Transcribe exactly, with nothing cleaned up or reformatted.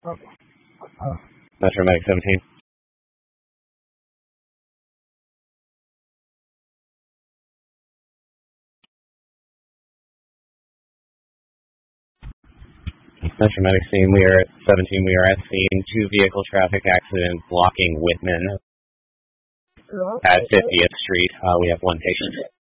Metro Medic seventeen. Metro Medic scene, we are at seventeen, we are at scene, two vehicle traffic accident blocking Whitman at fiftieth Street. Uh, we have one patient.